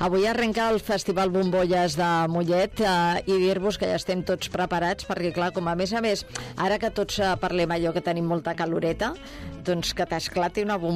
Avui arrenca el Festival Bombolles de Mollet i dir-vos que ja estem tots preparats perquè, clar, com a més, ara que tots parlem allò que tenim molta caloreta, doncs que t'esclati una bombolla